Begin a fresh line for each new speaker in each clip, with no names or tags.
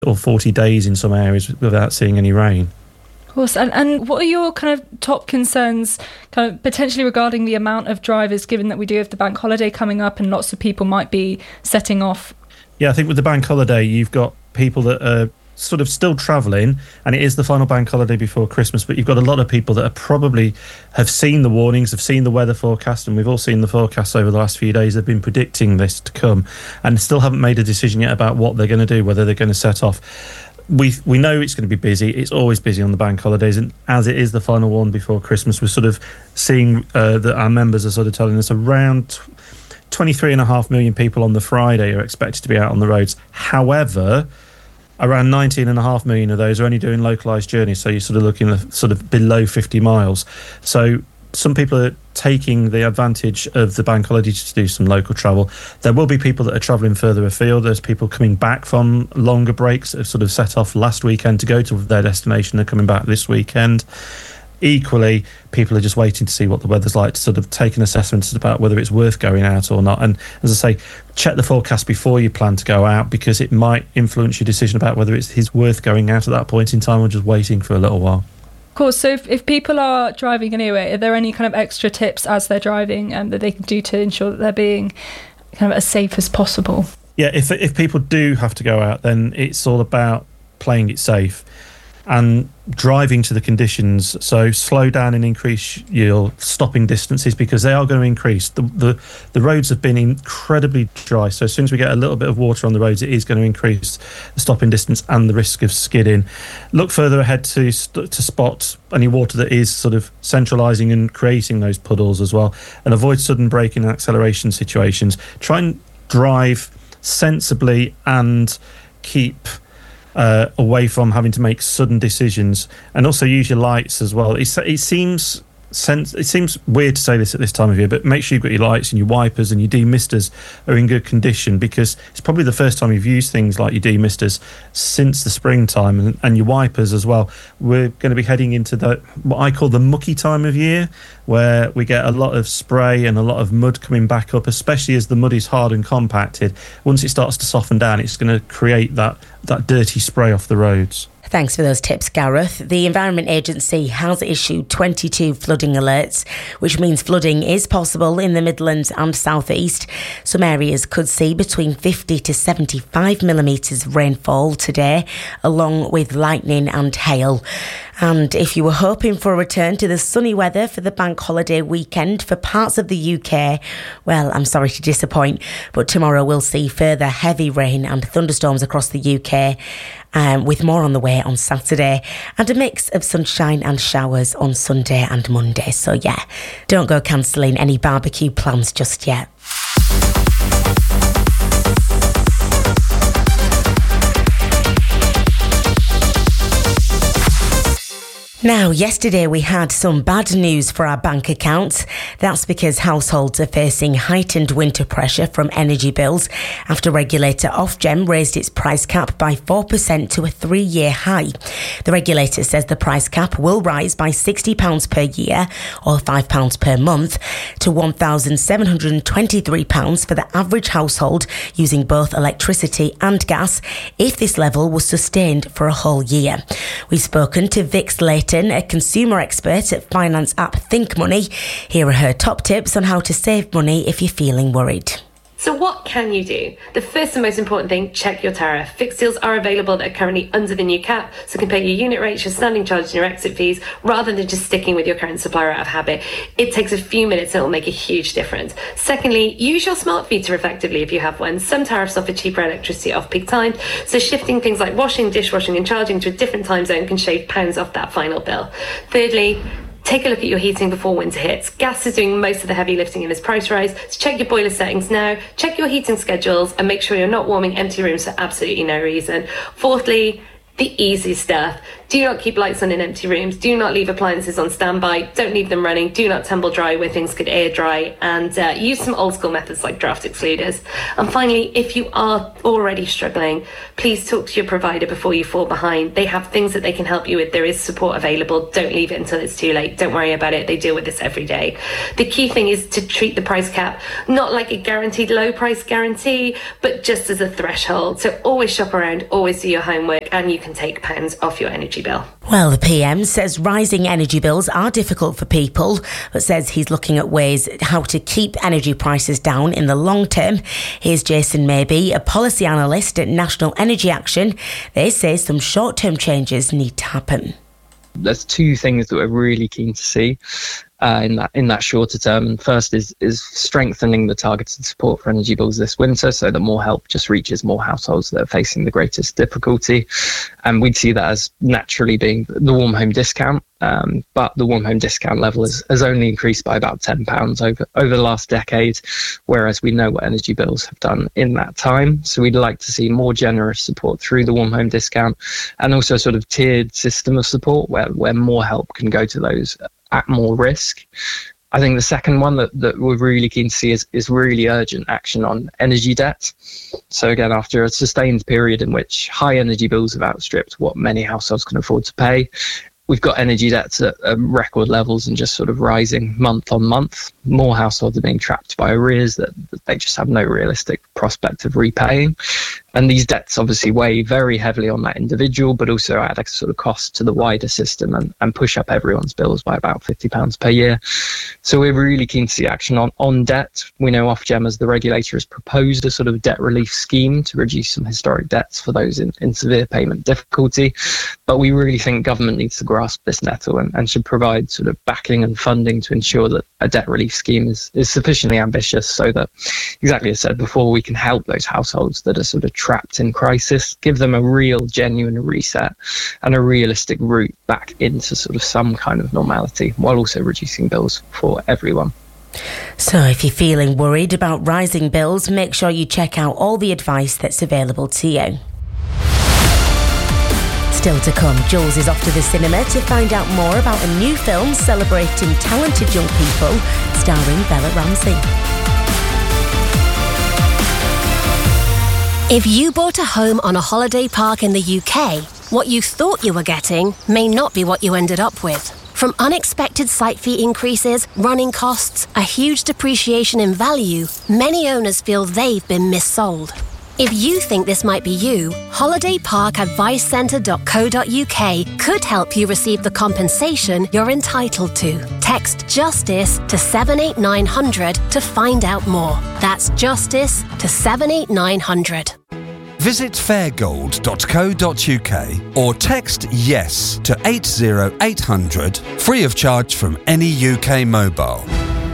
or 40 days in some areas without seeing any rain.
Of course. And what are your kind of top concerns kind of potentially regarding the amount of drivers, given that we do have the bank holiday coming up and lots of people might be setting off?
Yeah, I think with the bank holiday, you've got people that are sort of still travelling, and it is the final bank holiday before Christmas, but you've got a lot of people that are probably have seen the warnings, have seen the weather forecast, and we've all seen the forecasts over the last few days. They've been predicting this to come and still haven't made a decision yet about what they're going to do, whether they're going to set off. We know it's going to be busy. It's always busy on the bank holidays, and as it is the final one before Christmas, we're sort of seeing that our members are sort of telling us around 23.5 million people on the Friday are expected to be out on the roads. However, around 19.5 million of those are only doing localised journeys, so you're sort of looking at sort of below 50 miles. So some people are taking the advantage of the bank holiday to do some local travel. There will be people that are travelling further afield. There's people coming back from longer breaks that have sort of set off last weekend to go to their destination and coming back this weekend. Equally, people are just waiting to see what the weather's like to sort of take an assessment about whether it's worth going out or not. And as I say, check the forecast before you plan to go out, because it might influence your decision about whether it's worth going out at that point in time or just waiting for a little while.
Of course, so if people are driving anyway, are there any kind of extra tips as they're driving that they can do to ensure that they're being kind of as safe as possible?
Yeah, if people do have to go out, then it's all about playing it safe and driving to the conditions. So slow down and increase your stopping distances, because they are going to increase. The roads have been incredibly dry, so as soon as we get a little bit of water on the roads, it is going to increase the stopping distance and the risk of skidding. Look further ahead to spot any water that is sort of centralising and creating those puddles as well, and avoid sudden braking and acceleration situations. Try and drive sensibly and keep away from having to make sudden decisions, and also use your lights as well. It seems weird to say this at this time of year, but make sure you've got your lights and your wipers and your demisters are in good condition, because it's probably the first time you've used things like your demisters since the springtime, and your wipers as well. We're going to be heading into what I call the mucky time of year, where we get a lot of spray and a lot of mud coming back up, especially as the mud is hard and compacted. Once it starts to soften down, it's going to create that dirty spray off the roads.
Thanks for those tips, Gareth. The Environment Agency has issued 22 flooding alerts, which means flooding is possible in the Midlands and South East. Some areas could see between 50 to 75 millimetres of rainfall today, along with lightning and hail. And if you were hoping for a return to the sunny weather for the bank holiday weekend for parts of the UK, well, I'm sorry to disappoint, but tomorrow we'll see further heavy rain and thunderstorms across the UK, with more on the way on Saturday, and a mix of sunshine and showers on Sunday and Monday. So yeah, don't go cancelling any barbecue plans just yet. Now, yesterday we had some bad news for our bank accounts. That's because households are facing heightened winter pressure from energy bills after regulator Ofgem raised its price cap by 4% to a 3-year high. The regulator says the price cap will rise by £60 per year, or £5 per month, to £1,723 for the average household using both electricity and gas, if this level was sustained for a whole year. We've spoken to Vic Slayton, a consumer expert at finance app Think Money. Here are her top tips on how to save money if you're feeling worried.
So what can you do? The first and most important thing, check your tariff. Fixed deals are available that are currently under the new cap, so compare your unit rates, your standing charge and your exit fees, rather than just sticking with your current supplier out of habit. It takes a few minutes and it will make a huge difference. Secondly, use your smart meter effectively if you have one. Some tariffs offer cheaper electricity off peak times, so shifting things like washing, dishwashing and charging to a different time zone can shave pounds off that final bill. Thirdly, take a look at your heating before winter hits. Gas is doing most of the heavy lifting in this price rise, so check your boiler settings now, check your heating schedules and make sure you're not warming empty rooms for absolutely no reason. Fourthly, The easy stuff. Do not keep lights on in empty rooms. Do not leave appliances on standby. Don't leave them running. Do not tumble dry where things could air dry. And use some old school methods like draft excluders. And finally, if you are already struggling, please talk to your provider before you fall behind. They have things that they can help you with. There is support available. Don't leave it until it's too late. Don't worry about it. They deal with this every day. The key thing is to treat the price cap not like a guaranteed low price guarantee, but just as a threshold. So always shop around, always do your homework, and you can take pounds off your energy bill.
Well, the PM says rising energy bills are difficult for people, but says he's looking at ways how to keep energy prices down in the long term. Here's Jason Maybe, a policy analyst at National Energy Action. They say some short-term changes need to happen.
There's two things that we're really keen to see in that shorter term. And first is strengthening the targeted support for energy bills this winter, so that more help just reaches more households that are facing the greatest difficulty. And we'd see that as naturally being the warm home discount. But the warm home discount level has only increased by about £10 over the last decade, whereas we know what energy bills have done in that time. So we'd like to see more generous support through the warm home discount, and also a sort of tiered system of support where more help can go to those at more risk. I think the second one that we're really keen to see is really urgent action on energy debt. So again, after a sustained period in which high energy bills have outstripped what many households can afford to pay, we've got energy debts at record levels and just sort of rising month on month. More households are being trapped by arrears that they just have no realistic prospect of repaying. And these debts obviously weigh very heavily on that individual, but also add a sort of cost to the wider system and push up everyone's bills by about £50 per year. So we're really keen to see action on debt. We know Ofgem, as the regulator, has proposed a sort of debt relief scheme to reduce some historic debts for those in severe payment difficulty. But we really think government needs to grasp this nettle and should provide sort of backing and funding to ensure that a debt relief scheme is sufficiently ambitious so that, exactly as I said before, we can help those households that are sort of trapped in crisis, give them a real, genuine reset and a realistic route back into sort of some kind of normality, while also reducing bills for everyone.
So if you're feeling worried about rising bills, make sure you check out all the advice that's available to you. Still to come, Jules is off to the cinema to find out more about a new film celebrating talented young people, starring Bella Ramsey.
If you bought a home on a holiday park in the UK, what you thought you were getting may not be what you ended up with. From unexpected site fee increases, running costs, a huge depreciation in value, many owners feel they've been missold. If you think this might be you, holidayparkadvicecentre.co.uk could help you receive the compensation you're entitled to. Text JUSTICE to 78900 to find out more. That's JUSTICE to 78900.
Visit fairgold.co.uk or text YES to 80800, free of charge from any UK mobile.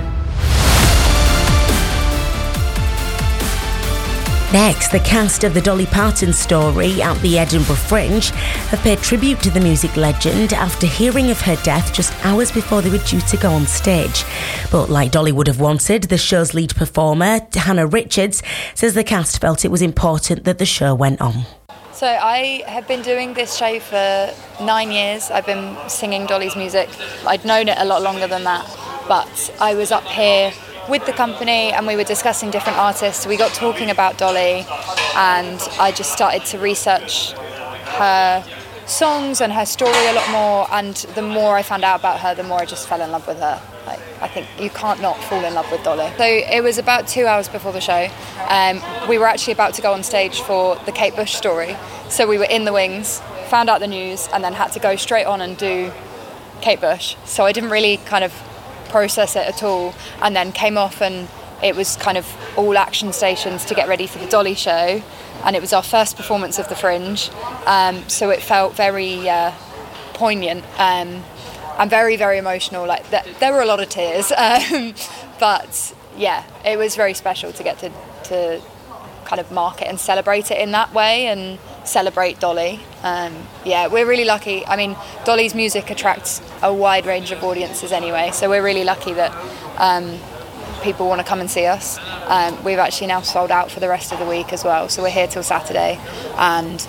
Next, the cast of the Dolly Parton story at the Edinburgh Fringe have paid tribute to the music legend after hearing of her death just hours before they were due to go on stage. But like Dolly would have wanted, the show's lead performer, Hannah Richards, says the cast felt it was important that the show went on.
So I have been doing this show for 9 years. I've been singing Dolly's music. I'd known it a lot longer than that, but I was up here with the company and we were discussing different artists. We got talking about Dolly and I just started to research her songs and her story a lot more, and the more I found out about her, the more I just fell in love with her. I think you can't not fall in love with Dolly. So it was about 2 hours before the show. We were actually about to go on stage for the Kate Bush story. So we were in the wings, found out the news, and then had to go straight on and do Kate Bush. So I didn't really kind of process it at all, and then came off and it was kind of all action stations to get ready for the Dolly show, and it was our first performance of the Fringe, so it felt very poignant and very, very emotional. Like there were a lot of tears, but yeah, it was very special to get to kind of mark it and celebrate it in that way and celebrate Dolly. Yeah, we're really lucky. I mean, Dolly's music attracts a wide range of audiences anyway, so we're really lucky that people want to come and see us. We've actually now sold out for the rest of the week as well, so we're here till Saturday, and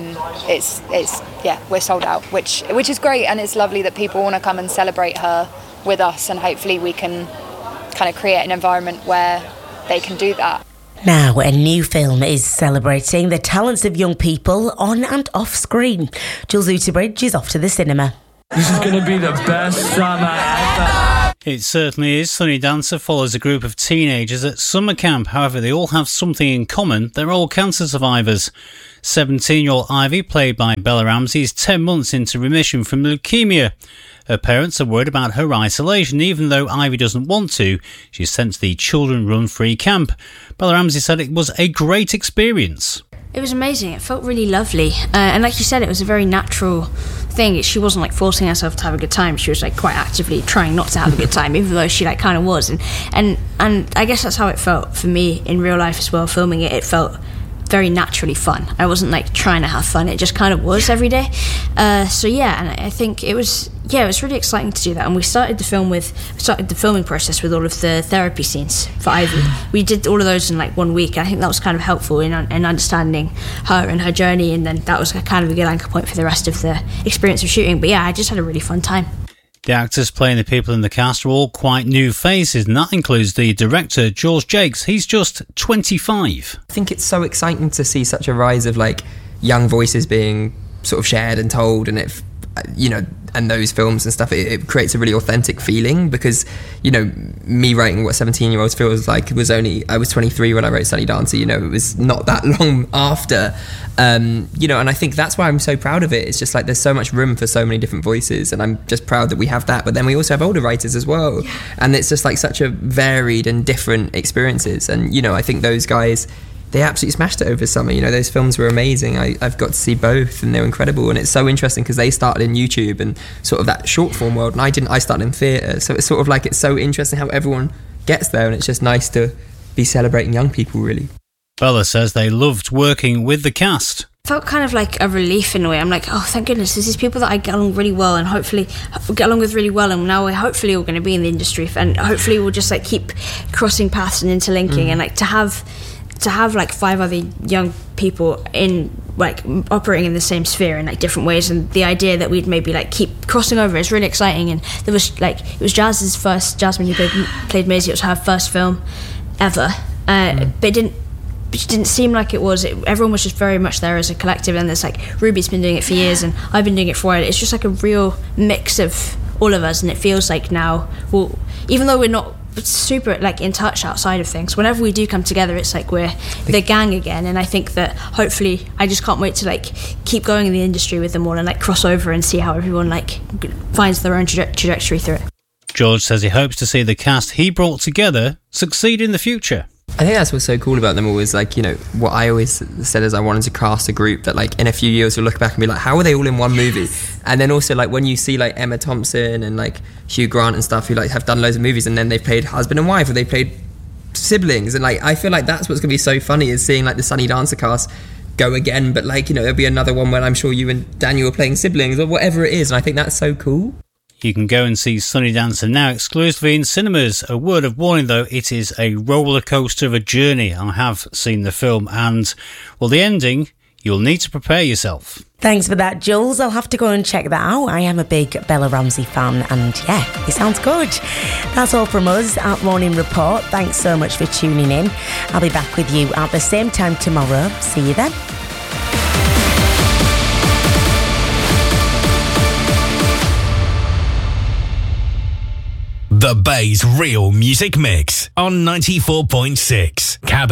we're sold out, which is great, and it's lovely that people want to come and celebrate her with us, and hopefully we can kind of create an environment where they can do that.
Now, a new film is celebrating the talents of young people on and off screen. Jules Utterbridge is off to the cinema.
This is going to be the best summer ever.
It certainly is. Sunny Dancer follows a group of teenagers at summer camp. However, they all have something in common. They're all cancer survivors. 17-year-old Ivy, played by Bella Ramsey, is 10 months into remission from leukemia. Her parents are worried about her isolation. Even though Ivy doesn't want to, she's sent to the Children Run Free camp. Bella Ramsey said it was a great experience.
It was amazing. It felt really lovely. And like you said, it was a very natural thing. She wasn't like forcing herself to have a good time. She was like quite actively trying not to have a good time, even though she like kind of was. And I guess that's how it felt for me in real life as well. Filming it, it felt very naturally fun. I wasn't like trying to have fun. It just kind of was every day. So yeah, and I think it was really exciting to do that. And we started the filming process with all of the therapy scenes for Ivy. We did all of those in like 1 week. I think that was kind of helpful in understanding her and her journey, and then that was kind of a good anchor point for the rest of the experience of shooting. But yeah, I just had a really fun time.
The actors playing the people in the cast are all quite new faces, and that includes the director, George Jakes. He's just 25.
I think it's so exciting to see such a rise of like young voices being sort of shared and told, and it, you know, and those films and stuff, it creates a really authentic feeling, because, you know, me writing what 17-year-olds feels like, I was 23 when I wrote Sunny Dancer, you know, it was not that long after, you know, and I think that's why I'm so proud of it. It's just like there's so much room for so many different voices, and I'm just proud that we have that. But then we also have older writers as well, and it's just like such a varied and different experiences. And, you know, I think those guys, they absolutely smashed it over summer. You know, those films were amazing. I've got to see both, and they're incredible. And it's so interesting because they started in YouTube and sort of that short form world, and I didn't. I started in theatre, so it's sort of like it's so interesting how everyone gets there, and it's just nice to be celebrating young people, really.
Bella says they loved working with the cast.
Felt kind of like a relief in a way. I'm like, oh, thank goodness, this is people that I get along really well, and hopefully get along with really well, and now we're hopefully all going to be in the industry, and hopefully we'll just like keep crossing paths and interlinking, and like to have like 5 other young people in like operating in the same sphere in like different ways, and the idea that we'd maybe like keep crossing over is really exciting. And there was like, it was Jasmine who played Maisie. It was her first film ever, but it didn't seem like it was. Everyone was just very much there as a collective, and there's like Ruby's been doing it for years, and I've been doing it for a while. It's just like a real mix of all of us, and it feels like now, well, even though we're not super like in touch outside of things, whenever we do come together, it's like we're the gang again. And I think that hopefully, I just can't wait to like keep going in the industry with them all and like cross over and see how everyone like finds their own trajectory through it.
George says he hopes to see the cast he brought together succeed in the future.
I think that's what's so cool about them all, is like, you know, what I always said is I wanted to cast a group that like in a few years we'll look back and be like, how are they all in one movie? And then also like when you see like Emma Thompson and like Hugh Grant and stuff, who like have done loads of movies, and then they've played husband and wife, or they played siblings, and like I feel like that's what's gonna be so funny, is seeing like the Sunny Dancer cast go again, but like, you know, there'll be another one where I'm sure you and Daniel are playing siblings or whatever it is, and I think that's so cool.
You can go and see Sunny Dancer now exclusively in cinemas. A word of warning though, it is a roller coaster of a journey. I have seen the film, and, well, the ending, you'll need to prepare yourself.
Thanks for that, Jules. I'll have to go and check that out. I am a big Bella Ramsey fan, and yeah, it sounds good. That's all from us at Morning Report. Thanks so much for tuning in. I'll be back with you at the same time tomorrow. See you then.
The Bay's Real Music Mix on 94.6.